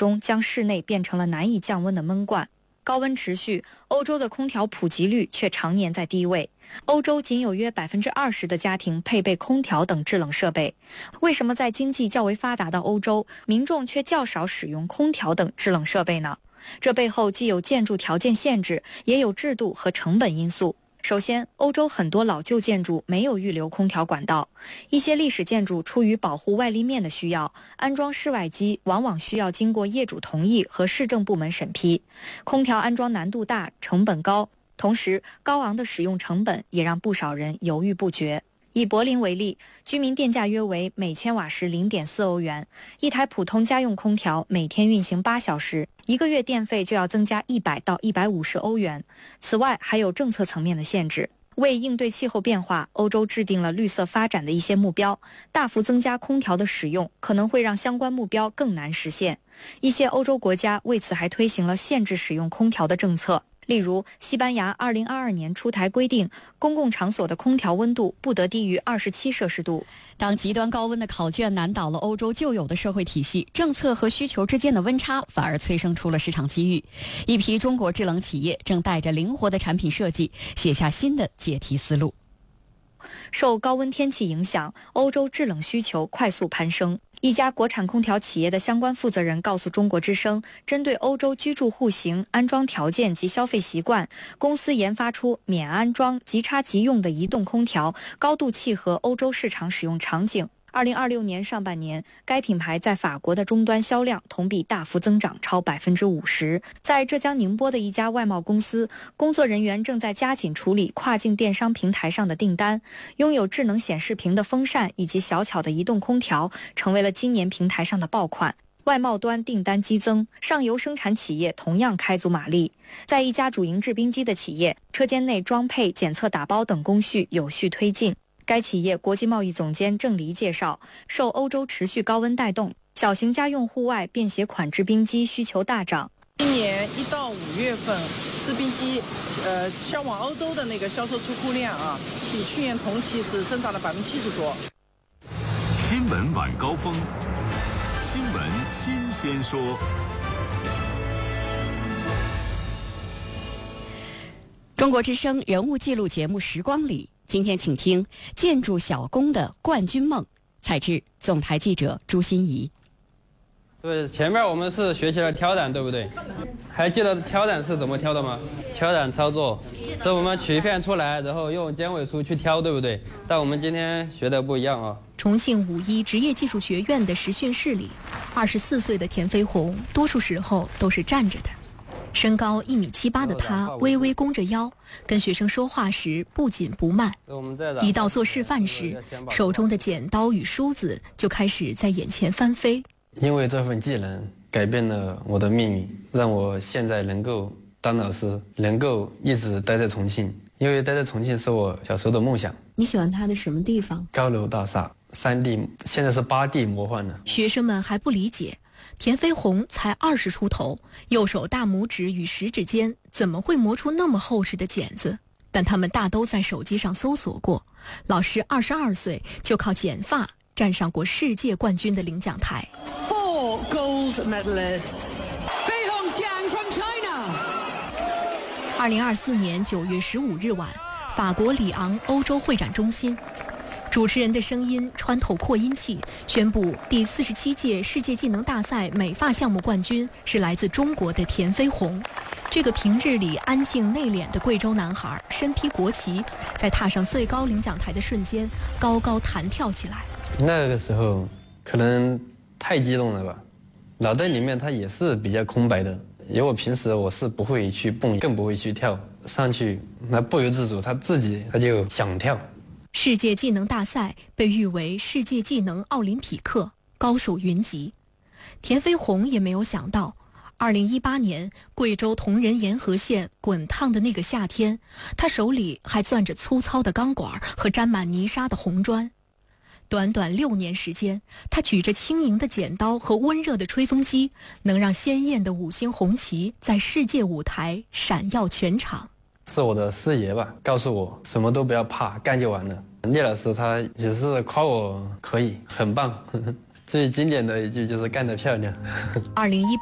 中将室内变成了难以降温的闷罐。高温持续，欧洲的空调普及率却常年在低位。欧洲仅有约20%的家庭配备空调等制冷设备。为什么在经济较为发达的欧洲，民众却较少使用空调等制冷设备呢？这背后既有建筑条件限制，也有制度和成本因素。首先，欧洲很多老旧建筑没有预留空调管道，一些历史建筑出于保护外立面的需要，安装室外机往往需要经过业主同意和市政部门审批。空调安装难度大，成本高，同时高昂的使用成本也让不少人犹豫不决。以柏林为例，居民电价约为每千瓦时0.4欧元，一台普通家用空调每天运行8小时，1个月电费就要增加100到150欧元。此外，还有政策层面的限制。为应对气候变化，欧洲制定了绿色发展的一些目标，大幅增加空调的使用，可能会让相关目标更难实现。一些欧洲国家为此还推行了限制使用空调的政策。例如，西班牙2022年出台规定，公共场所的空调温度不得低于27摄氏度。 当极端高温的考卷难倒了欧洲旧有的社会体系，政策和需求之间的温差反而催生出了市场机遇。一批中国制冷企业正带着灵活的产品设计，写下新的解题思路。 受高温天气影响，欧洲制冷需求快速攀升。一家国产空调企业的相关负责人告诉中国之声，针对欧洲居住户型、安装条件及消费习惯，公司研发出免安装、即插即用的移动空调，高度契合欧洲市场使用场景。2026年上半年，该品牌在法国的终端销量同比大幅增长超50%。在浙江宁波的一家外贸公司，工作人员正在加紧处理跨境电商平台上的订单。拥有智能显示屏的风扇以及小巧的移动空调，成为了今年平台上的爆款。外贸端订单激增，上游生产企业同样开足马力。在一家主营制冰机的企业，车间内装配、检测打包等工序有序推进。该企业国际贸易总监郑黎介绍，受欧洲持续高温带动，小型家用户外便携款制冰机需求大涨。 今年1到5月份，制冰机销往欧洲的那个销售出库量啊，比去年同期是增长了70%多。 新闻晚高峰，新闻新鲜说。 中国之声人物记录节目《时光里》，今天请听建筑小工的冠军梦，采制总台记者朱欣怡。 对，前面我们是学习了挑染，对不对？还记得挑染是怎么挑的吗？挑染操作是我们取一片出来，然后用尖尾梳去挑，对不对？但我们今天学的不一样啊。 重庆5·1职业技术学院的实训室里，24岁的田飞鸿多数时候都是站着的。身高1.78米的他微微弓着腰，跟学生说话时不紧不慢。一到做示范时，手中的剪刀与梳子就开始在眼前翻飞。 因为这份技能改变了我的命运，让我现在能够当老师，能够一直待在重庆。因为待在重庆是我小时候的梦想。 你喜欢它的什么地方？ 高楼大厦，3D， 现在是8D 魔幻了。 学生们还不理解，田飞鸿才20出头，右手大拇指与食指间怎么会磨出那么厚实的剪子？但他们大都在手机上搜索过，老师22岁就靠剪发站上过世界冠军的领奖台。 4 gold medalists. Fei Hongxiang from China. 2024年9月15日晚，法国里昂欧洲会展中心，主持人的声音穿透扩音器，宣布第47届世界技能大赛美发项目冠军是来自中国的田飞鸿。这个平日里安静内敛的贵州男孩，身披国旗，在踏上最高领奖台的瞬间，高高弹跳起来。 那个时候可能太激动了吧，脑袋里面它也是比较空白的。因为我平时我是不会去蹦，更不会去跳，上去那不由自主，他就想跳。 世界技能大赛被誉为世界技能奥林匹克，高手云集。田飞鸿也没有想到，2018年贵州铜仁沿河县滚烫的那个夏天，他手里还攥着粗糙的钢管和沾满泥沙的红砖。短短6年时间，他举着轻盈的剪刀和温热的吹风机，能让鲜艳的5星红旗在世界舞台闪耀全场。 是我的师爷吧，告诉我什么都不要怕，干就完了。聂老师他也是夸我可以，很棒。最经典的一句就是干得漂亮。 2018